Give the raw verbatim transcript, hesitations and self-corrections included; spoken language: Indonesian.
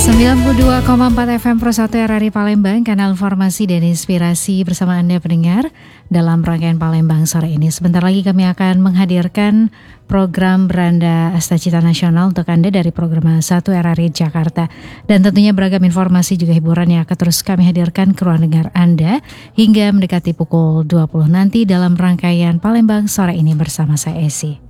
sembilan puluh dua koma empat F M Pro satu R R I Palembang, kanal informasi dan inspirasi bersama Anda pendengar dalam rangkaian Palembang sore ini. Sebentar lagi kami akan menghadirkan program Beranda Asta Cita Nasional untuk Anda dari program satu R R I Jakarta. Dan tentunya beragam informasi juga hiburan yang akan terus kami hadirkan ke ruang dengar Anda hingga mendekati pukul dua puluh nanti dalam rangkaian Palembang sore ini bersama saya Esi.